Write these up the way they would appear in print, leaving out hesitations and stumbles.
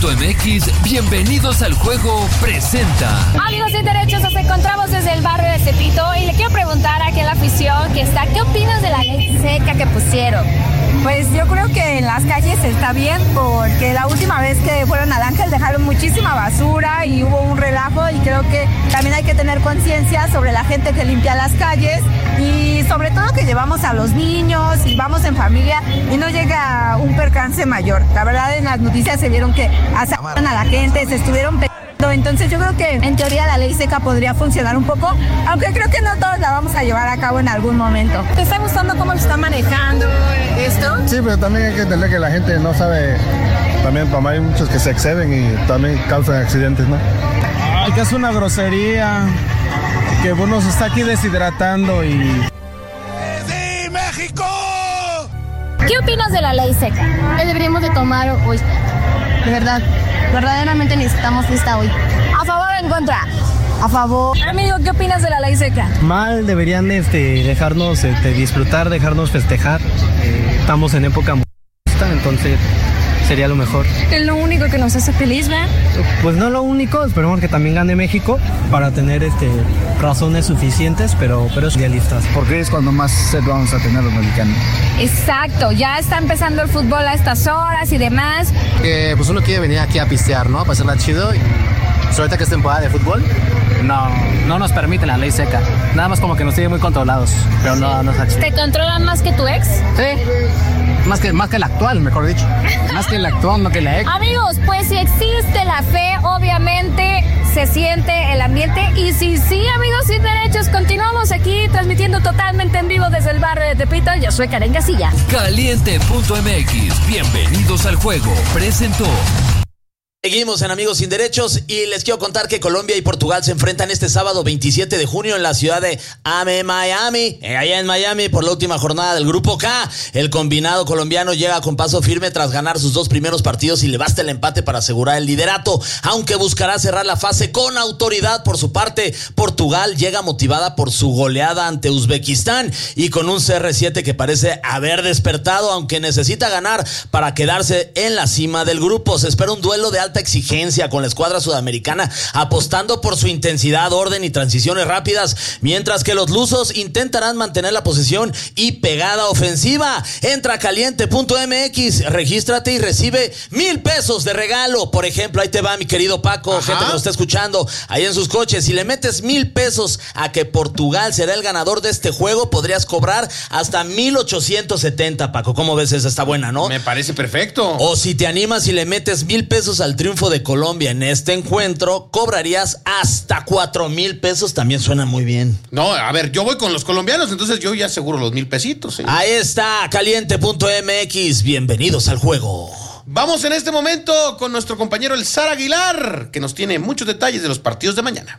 Caliente.mx, bienvenidos al juego, presenta. Amigos sin derechos, nos encontramos desde el barrio de Tepito y le quiero preguntar aquí a la afición que está, ¿qué opinas de la ley seca que pusieron? Pues yo creo que en las calles está bien, porque la última vez que fueron al Ángel dejaron muchísima basura y hubo un relajo, y creo que también hay que tener conciencia sobre la gente que limpia las calles y sobre todo que llevamos a los niños y vamos en familia y no llega un percance mayor. La verdad, en las noticias se vieron que asaltaron a la gente, se estuvieron pegando. Entonces yo creo que en teoría la ley seca podría funcionar un poco, aunque creo que no todos la vamos a llevar a cabo en algún momento. ¿Te está gustando cómo lo está manejando esto? Sí, pero también hay que entender que la gente no sabe, también hay muchos que se exceden y también causan accidentes, ¿no? Ay, que es una grosería, que uno se está aquí deshidratando y... ¡Sí, México! ¿Qué opinas de la ley seca? Deberíamos de tomar hoy, de verdad. Verdaderamente necesitamos fiesta hoy. ¿A favor o en contra? A favor. Amigo, ¿qué opinas de la ley seca? Mal, deberían dejarnos disfrutar, dejarnos festejar. Estamos en época musical, entonces sería lo mejor. Es lo único que nos hace feliz, ¿verdad? Pues no lo único, esperemos que también gane México para tener razones suficientes, pero es idealistas. Porque es cuando más sed vamos a tener los mexicanos. Exacto, ya está empezando el fútbol a estas horas y demás. Pues uno quiere venir aquí a pistear, ¿no? A pasarla chido. Y ahorita que es temporada de fútbol, no nos permite la ley seca. Nada más como que nos tiene muy controlados, pero no es así. ¿Te controlan más que tu ex? Sí. Más que el actual, mejor dicho. Más que el actual, no que la ex. Amigos, pues si existe la fe, obviamente se siente el ambiente. Y sí, amigos sin derechos, continuamos aquí transmitiendo totalmente en vivo desde el barrio de Tepito. Yo soy Karen Casilla. Caliente.mx, bienvenidos al juego, presentó. Seguimos en Amigos Sin Derechos y les quiero contar que Colombia y Portugal se enfrentan este sábado 27 de junio en la ciudad de Miami, allá en Miami, por la última jornada del Grupo K. El combinado colombiano llega con paso firme tras ganar sus dos primeros partidos y le basta el empate para asegurar el liderato, aunque buscará cerrar la fase con autoridad. Por su parte, Portugal llega motivada por su goleada ante Uzbekistán y con un CR7 que parece haber despertado, aunque necesita ganar para quedarse en la cima del grupo. Se espera un duelo de alta exigencia con la escuadra sudamericana apostando por su intensidad, orden y transiciones rápidas, mientras que los lusos intentarán mantener la posesión y pegada ofensiva. Entra a Caliente.mx, regístrate y recibe $1,000 de regalo. Por ejemplo, ahí te va mi querido Paco. Ajá. Gente que nos está escuchando ahí en sus coches, si le metes $1,000 a que Portugal será el ganador de este juego, podrías cobrar hasta 1,870, Paco. ¿Cómo ves esa? Está buena, ¿no? Me parece perfecto. O si te animas y le metes $1,000 al triunfo de Colombia en este encuentro, cobrarías hasta $4,000. También suena muy bien. No, a ver, yo voy con los colombianos, entonces yo ya aseguro los $1,000. ¿Sí? Ahí está, Caliente.mx, bienvenidos al juego. Vamos en este momento con nuestro compañero el Sara Aguilar, que nos tiene muchos detalles de los partidos de mañana.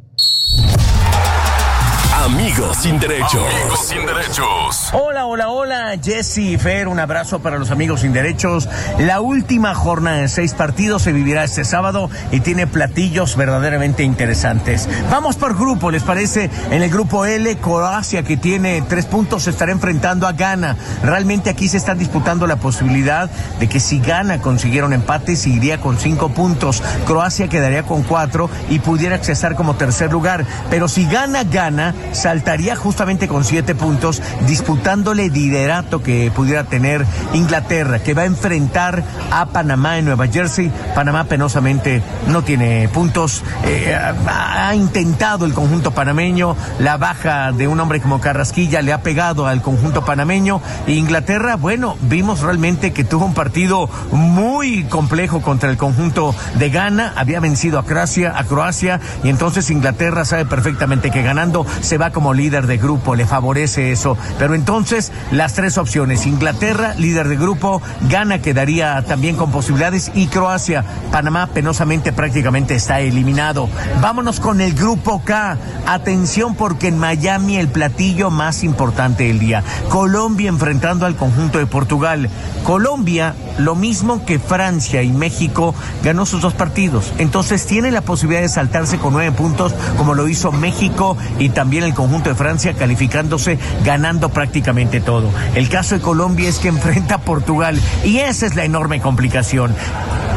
Amigos sin derechos. Amigos sin derechos. Hola, Jesse y Fer, un abrazo para los amigos sin derechos. La última jornada de 6 partidos se vivirá este sábado y tiene platillos verdaderamente interesantes. Vamos por grupo, ¿les parece? En el grupo L, Croacia, que tiene 3 puntos, se estará enfrentando a Ghana. Realmente aquí se está disputando la posibilidad de que si Ghana consiguiera un empate, se iría con 5 puntos. Croacia quedaría con 4 y pudiera accesar como tercer lugar. Pero si gana, saltaría justamente con 7 puntos, disputándole liderato que pudiera tener Inglaterra, que va a enfrentar a Panamá en Nueva Jersey. Panamá penosamente no tiene puntos. Ha intentado el conjunto panameño, la baja de un hombre como Carrasquilla le ha pegado al conjunto panameño. E Inglaterra, bueno, vimos realmente que tuvo un partido muy complejo contra el conjunto de Ghana, había vencido a Croacia, y entonces Inglaterra sabe perfectamente que ganando se va como líder de grupo, le favorece eso. Pero entonces las 3 opciones: Inglaterra, líder de grupo; Ghana quedaría también con posibilidades, y Croacia. Panamá penosamente prácticamente está eliminado. Vámonos con el grupo K. Atención, porque en Miami el platillo más importante del día: Colombia enfrentando al conjunto de Portugal. Colombia, lo mismo que Francia y México, ganó sus 2 partidos, entonces tiene la posibilidad de saltarse con 9 puntos como lo hizo México y también el conjunto de Francia, calificándose, ganando prácticamente todo. El caso de Colombia es que enfrenta a Portugal y esa es la enorme complicación.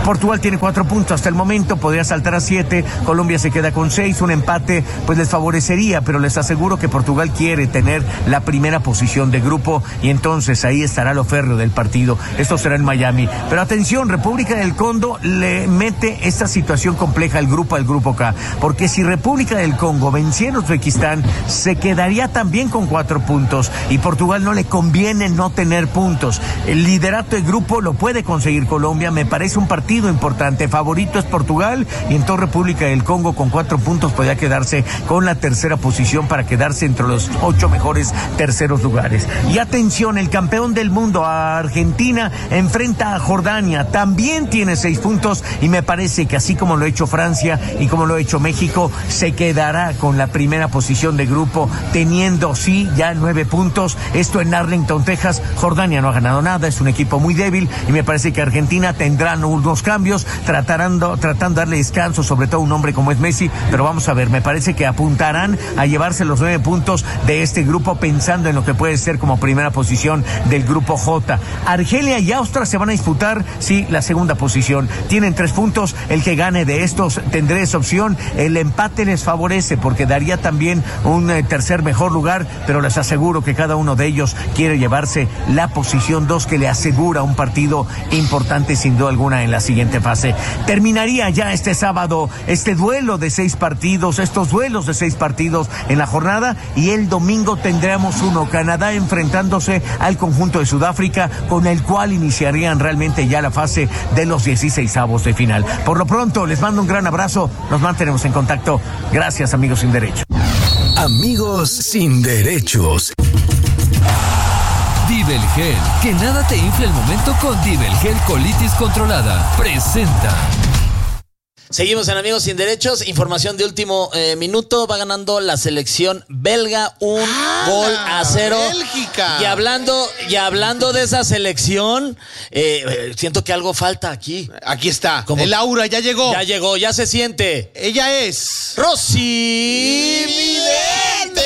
Portugal tiene 4 puntos hasta el momento, podría saltar a 7, Colombia se queda con 6, un empate pues les favorecería, pero les aseguro que Portugal quiere tener la primera posición de grupo y entonces ahí estará lo férreo del partido. Esto será en Miami. Pero atención, República del Congo le mete esta situación compleja al grupo K, porque si República del Congo venciera a Uzbekistán, se quedaría también con 4 puntos y Portugal no le conviene no tener puntos. El liderato de grupo lo puede conseguir Colombia, me parece un partido importante. Favorito es Portugal y entonces República del Congo con 4 puntos podría quedarse con la tercera posición para quedarse entre los 8 mejores terceros lugares. Y atención, el campeón del mundo, Argentina, enfrenta a Jordania, también tiene 6 puntos y me parece que así como lo ha hecho Francia y como lo ha hecho México, se quedará con la primera posición de grupo, teniendo sí ya 9 puntos. Esto en Arlington, Texas. Jordania no ha ganado nada, es un equipo muy débil y me parece que Argentina tendrá unos cambios, tratando de darle descanso, sobre todo a un hombre como es Messi, pero vamos a ver, me parece que apuntarán a llevarse los 9 puntos de este grupo pensando en lo que puede ser como primera posición del grupo J. Argelia y Austria se van a disputar, sí, la segunda posición. Tienen 3 puntos, el que gane de estos tendrá esa opción. El empate les favorece porque daría también un tercer mejor lugar, pero les aseguro que cada uno de ellos quiere llevarse la posición 2 que le asegura un partido importante sin duda alguna en la siguiente fase. Terminaría ya este sábado este duelo de 6 partidos, estos duelos de 6 partidos en la jornada y el domingo tendremos uno, Canadá enfrentándose al conjunto de Sudáfrica, con el cual iniciarían realmente ya la fase de los 16avos de final. Por lo pronto les mando un gran abrazo, nos mantenemos en contacto. Gracias, amigos sin derecho. Amigos sin derechos. Divelgel, que nada te infle el momento con Divelgel Colitis Controlada. Presenta. Seguimos en Amigos Sin Derechos, información de último minuto, va ganando la selección belga 1-0. Bélgica. Y hablando de esa selección, siento que algo falta aquí. Aquí está, el aura ya llegó. Ya llegó, ya se siente. Ella es Rosy Vidente.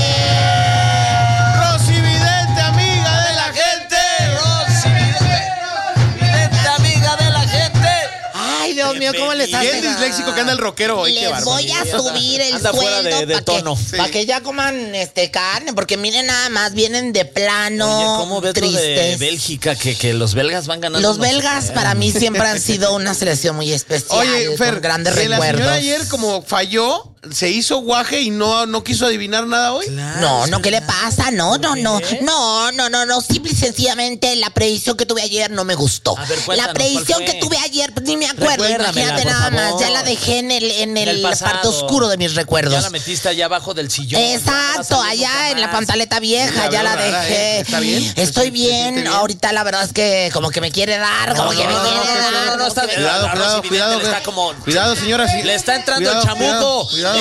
Rosy Vidente, amiga de la gente. Rosy Vidente, amiga de la gente. Ay, Dios mío, ¿cómo les hace? Bien disléxico que anda el rockero hoy. Les voy a subir el Anda fuera sueldo de tono. para que ya coman carne, porque miren nada más, vienen de plano. Oye, ¿cómo ves lo de tristes. Bélgica? Que los belgas van ganando. Los belgas para mí siempre han sido una selección muy especial. Oye, Fer, con grandes que recuerdos. la señora ayer como falló, se hizo guaje y no quiso adivinar nada hoy. Claro, no, ¿qué le pasa? No. Simple y sencillamente la predicción que tuve ayer no me gustó. A ver, cuéntanos, la predicción que tuve ayer, pues ni me acuerdo. Imagínate nada más, ya la dejé en el parte oscuro de mis recuerdos. Ya la metiste allá abajo del sillón. Exacto, allá en la pantaleta vieja, ya la dejé. ¿Está bien? Estoy bien. Ahorita la verdad es que como que me quiere dar, como que me quiere dar. No, está bien. Cuidado, señora. Le está entrando el chamuco. Cuidado.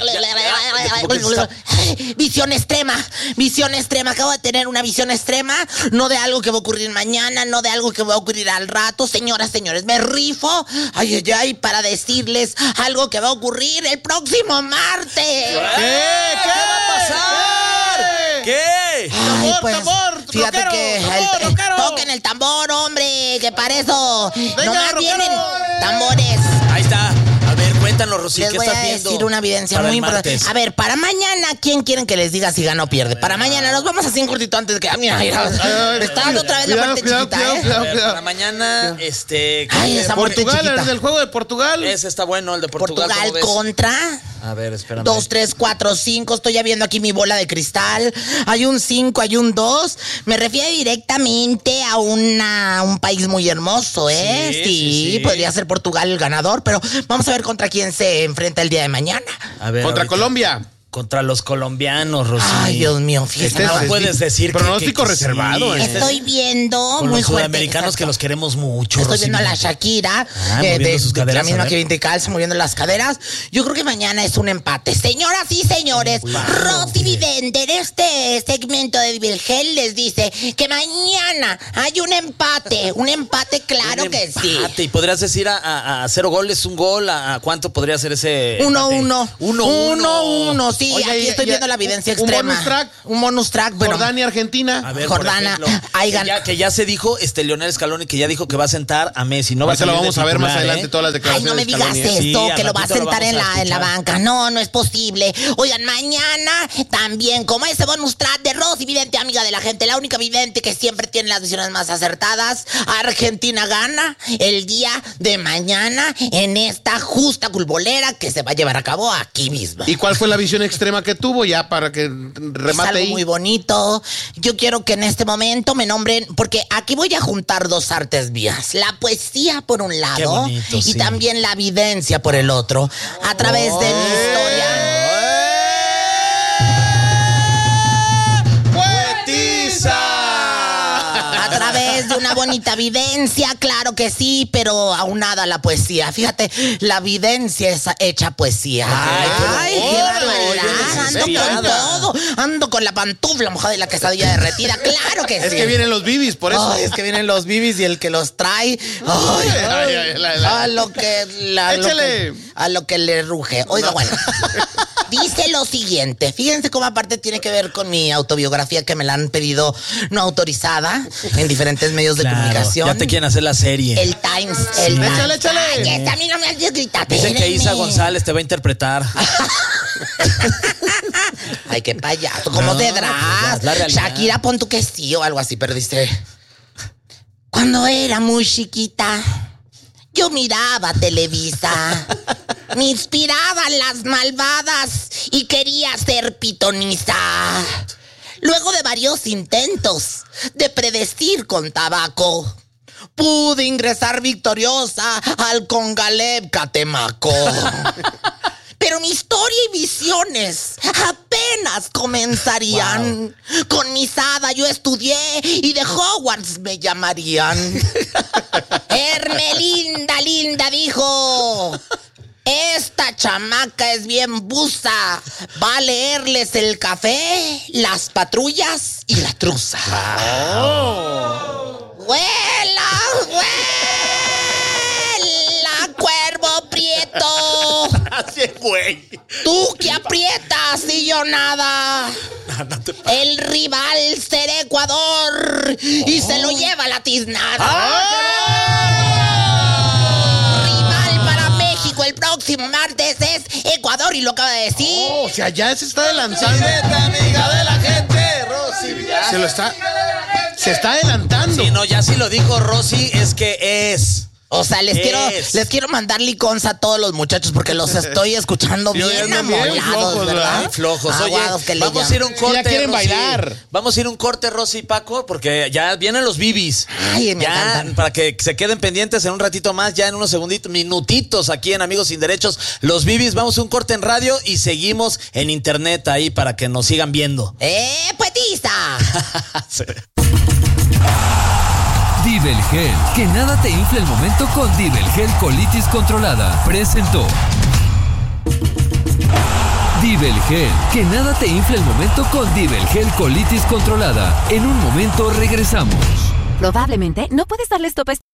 Visión extrema. Acabo de tener una visión extrema, no de algo que va a ocurrir mañana, no de algo que va a ocurrir al rato. Señoras, señores, me rifo, para decirles algo que va a ocurrir el próximo martes. ¿Qué va a pasar? ¿Qué? Tambor, fíjate rockero, que toquen el tambor, hombre, que para eso nomás vienen tambores. Ahí está. A ver, cuéntanos, Rosy, les ¿qué voy estás a viendo? decir una evidencia muy importante. A ver, para mañana, ¿quién quieren que les diga si gana o pierde? Para mañana, nos vamos así un cortito antes de que... Mira, me está dando otra vez la parte chiquita, cuidado. Para mañana, esa muerte Portugal, chiquita. el del juego de Portugal. Ese está bueno, el de Portugal. Portugal contra... A ver, espérame. 2, 3, 4, 5. Estoy ya viendo aquí mi bola de cristal. Hay un 5, hay un 2. Me refiero directamente a un país muy hermoso, ¿eh? Sí, podría ser Portugal el ganador, pero vamos a ver contra quién se enfrenta el día de mañana. A ver, Contra Colombia. Contra los colombianos, Rosy. Ay, Dios mío, fíjate. No puedes decir pronóstico reservado. Sí. Estoy viendo con muy los fuerte. sudamericanos que los queremos mucho. Estoy Rosy. viendo a la Shakira, moviendo sus caderas, la misma que Vinti Calza, moviendo las caderas. Yo creo que mañana es un empate. Señoras y señores, Rosy Vidente en este segmento de Divelgel les dice que mañana hay un empate claro que sí. ¿Y podrías decir a 0 goles, un gol? ¿A cuánto podría ser ese 1-1. 1-1. Sí, Oiga, aquí estoy viendo la evidencia extrema. Un bonus track. Bueno, Jordania, Argentina. A ver, Jordana, por ejemplo, que ya se dijo, Lionel Scaloni, que ya dijo que va a sentar a Messi. No va a lo vamos a ver más adelante todas las declaraciones. Ay, no me digas esto, Sí, que lo va a sentar en la banca. No es posible. Oigan, mañana también, como ese bonus track de Rosy Vidente, amiga de la gente, la única vidente que siempre tiene las decisiones más acertadas. Argentina gana el día de mañana en esta justa culbolera que se va a llevar a cabo aquí mismo. ¿Y cuál fue la visión extrema que tuvo ya para que remate es algo ahí? Muy bonito. Yo quiero que en este momento me nombren, porque aquí voy a juntar dos artes mías. La poesía por un lado bonito, y también la evidencia por el otro. A través de mi historia. A través de una bonita vivencia, claro que sí, pero aunada a la poesía. Fíjate, la vivencia es hecha poesía. Ay, qué barbaridad. Ando con todo. Ando con la pantufla mojada y la quesadilla derretida. Claro que sí. Es que vienen los bibis, por eso. Ay, es que vienen los bibis y el que los trae. A lo que le ruge. Oiga, bueno. Dice lo siguiente. Fíjense cómo aparte tiene que ver con mi autobiografía que me la han pedido no autorizada en diferentes medios de comunicación. Ya te quieren hacer la serie. El Times. Échale. Ay, a mí no me has gritado. Dicen que Isa González te va a interpretar. Ay, qué payaso. Como de drag. Shakira, pon tu que sí o algo así, pero dice... Cuando era muy chiquita... Yo miraba Televisa, me inspiraban las malvadas y quería ser pitoniza. Luego de varios intentos de predecir con tabaco, pude ingresar victoriosa al Congalep Catemaco. Pero mi historia y visiones apenas comenzarían. Wow. Con mi Sada yo estudié y de Hogwarts me llamarían. Hermelinda linda dijo: esta chamaca es bien busa. Va a leerles el café, las patrullas y la truza. ¡Huela, cuervo prieto! Así es, güey. Tú que aprietas y yo nada. El rival será Ecuador y se lo lleva la tiznada. Rival para México el próximo martes es Ecuador y lo acaba de decir. O sea, ya se está adelantando. Amiga de la gente, Rosy. Se está adelantando. Sí, no, ya sí lo dijo Rosy, es que es. O sea, les quiero mandar liconza a todos los muchachos porque los estoy escuchando bien amolados, ¿verdad? Bien flojos. Oye, vamos a ir a un corte, ya quieren Rosy. bailar. Vamos a ir a un corte, Rosy y Paco, porque ya vienen los bibis. Ay, me encantan. Para que se queden pendientes en un ratito más, ya en unos segunditos, minutitos aquí en Amigos Sin Derechos. Los bibis, vamos a un corte en radio y seguimos en internet ahí para que nos sigan viendo. ¡Poetisa! Sí. Divel Gel, que nada te infle el momento con Divel Gel Colitis Controlada. Presentó. Divel Gel, que nada te infle el momento con Divel Gel Colitis Controlada. En un momento regresamos. Probablemente no puedes darle stop a...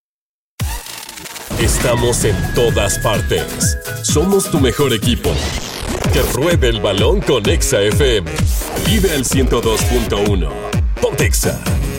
Estamos en todas partes. Somos tu mejor equipo. Que ruede el balón con Exa FM. Vive al 102.1. Ponte Exa.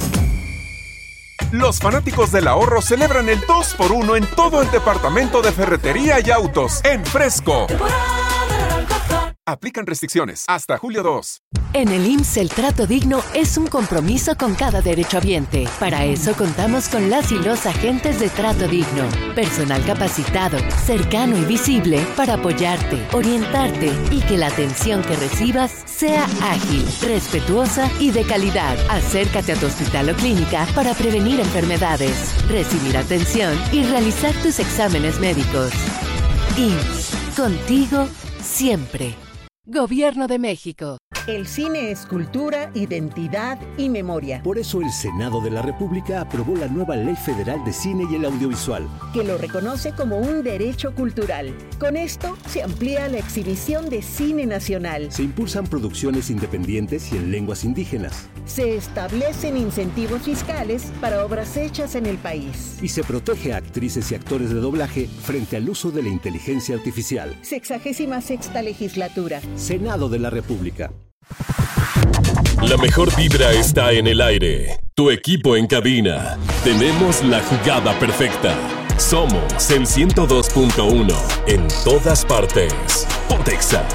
Los fanáticos del ahorro celebran el 2x1 en todo el departamento de ferretería y autos en Fresco. Aplican restricciones hasta julio 2. En el IMSS el trato digno es un compromiso con cada derechohabiente. Para eso contamos con las y los agentes de trato digno. Personal capacitado, cercano y visible para apoyarte, orientarte y que la atención que recibas sea ágil, respetuosa y de calidad. Acércate a tu hospital o clínica para prevenir enfermedades, recibir atención y realizar tus exámenes médicos. IMSS, contigo siempre. Gobierno de México. El cine es cultura, identidad y memoria. Por eso el Senado de la República aprobó la nueva Ley Federal de Cine y el Audiovisual, que lo reconoce como un derecho cultural. Con esto se amplía la exhibición de cine nacional. Se impulsan producciones independientes y en lenguas indígenas. Se establecen incentivos fiscales para obras hechas en el país. Y se protege a actrices y actores de doblaje frente al uso de la inteligencia artificial. 66ª legislatura. Senado de la República. La mejor vibra está en el aire. Tu equipo en cabina. Tenemos la jugada perfecta. Somos el 102.1 en todas partes. Pontexa.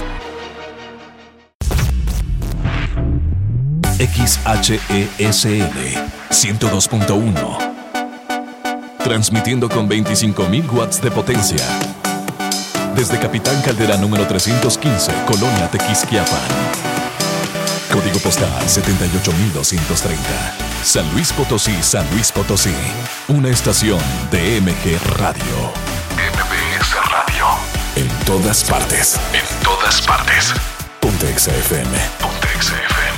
XHESL 102.1. Transmitiendo con 25.000 watts de potencia. Desde Capitán Caldera número 315, Colonia Tequisquiapan. Código postal 78230. San Luis Potosí, San Luis Potosí. Una estación de MG Radio. MBS Radio. En todas partes. En todas partes. Pontexa FM. Pontexa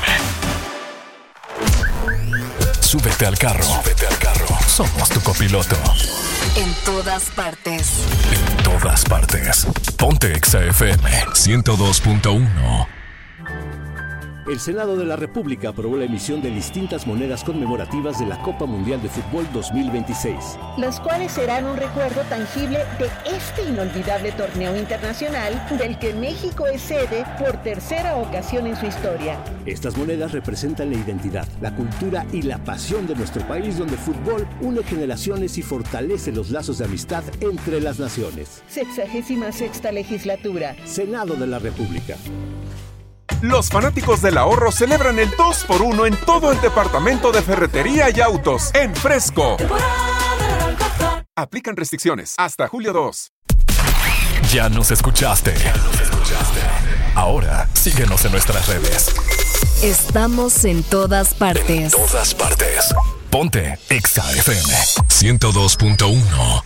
FM. Súbete al carro. Súbete al carro. Somos tu copiloto. En todas partes. En todas partes. Pontexa FM 102.1. El Senado de la República aprobó la emisión de distintas monedas conmemorativas de la Copa Mundial de Fútbol 2026. Las cuales serán un recuerdo tangible de este inolvidable torneo internacional del que México es sede por tercera ocasión en su historia. Estas monedas representan la identidad, la cultura y la pasión de nuestro país, donde el fútbol une generaciones y fortalece los lazos de amistad entre las naciones. 66ª legislatura. Senado de la República. Los fanáticos del ahorro celebran el 2x1 en todo el departamento de ferretería y autos en Fresco. Aplican restricciones hasta julio 2. Ya nos escuchaste. Ahora síguenos en nuestras redes. Estamos en todas partes. En todas partes. Ponte Exa FM 102.1.